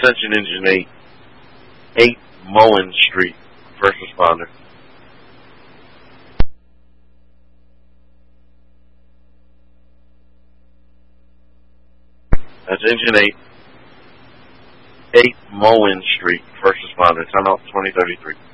Attention Engine 8 Moen Street, first responder. That's Engine 8 Moen Street, first responder, time out 2033.